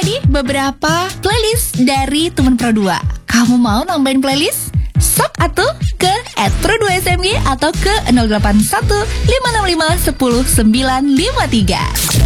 nih beberapa playlist dari teman Pro 2. Kamu mau nambahin playlist? Sok atuh ke @pro2smg atau ke 081 565 10 953.